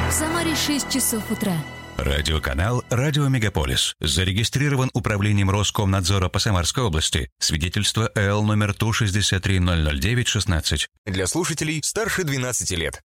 В Самаре 6 часов утра. Радиоканал «Радио Мегаполис». Зарегистрирован управлением Роскомнадзора по Самарской области. Свидетельство ЭЛ номер ТУ-63-009-16. Для слушателей старше 12 лет.